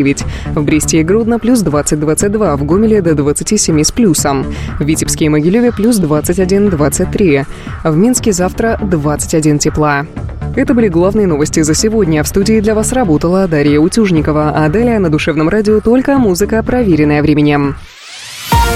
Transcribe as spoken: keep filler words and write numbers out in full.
В Бресте и Гродно плюс двадцать — двадцать два, в Гомеле до двадцати семи с плюсом. В Витебске и Могилеве плюс двадцать один — двадцать три. В Минске завтра двадцать один тепла. Это были главные новости за сегодня. В студии для вас работала Дарья Утюжникова. А далее на Душевном радио только музыка, проверенная временем.